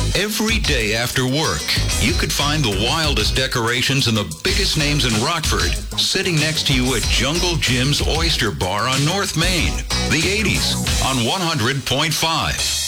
Every day after work, you could find the wildest decorations and the biggest names in Rockford sitting next to you at Jungle Jim's Oyster Bar on North Main. The 80s on 100.5.